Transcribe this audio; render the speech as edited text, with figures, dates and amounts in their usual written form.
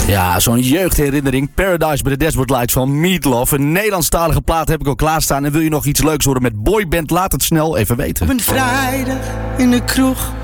Ja, zo'n jeugdherinnering. Paradise by the Dashboard Lights van Meatloaf. Een Nederlandstalige plaat heb ik al klaarstaan. En wil je nog iets leuks horen met boyband? Laat het snel even weten. Op een vrijdag in de kroeg